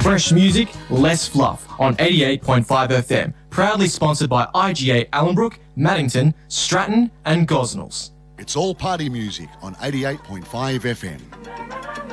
Fresh music, less fluff on 88.5 FM. Proudly sponsored by IGA Allenbrook, Maddington, Stratton and Gosnells. It's all party music on 88.5 FM.